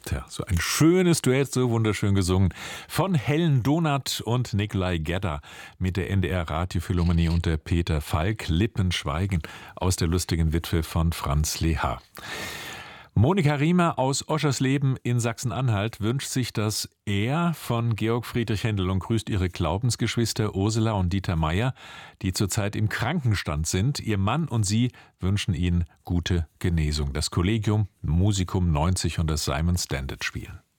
Tja, so ein schönes Duett, so wunderschön gesungen von Helen Donath und Nikolai Gedda mit der NDR Radiophilharmonie und der Peter Falk. Lippen schweigen aus der lustigen Witwe von Franz Lehár. Monika Riemer aus Oschersleben in Sachsen-Anhalt wünscht sich das Er von Georg Friedrich Händel und grüßt ihre Glaubensgeschwister Ursula und Dieter Meier, die zurzeit im Krankenstand sind. Ihr Mann und sie wünschen ihnen gute Genesung. Das Collegium Musicum 90 und das Simon Standard spielen.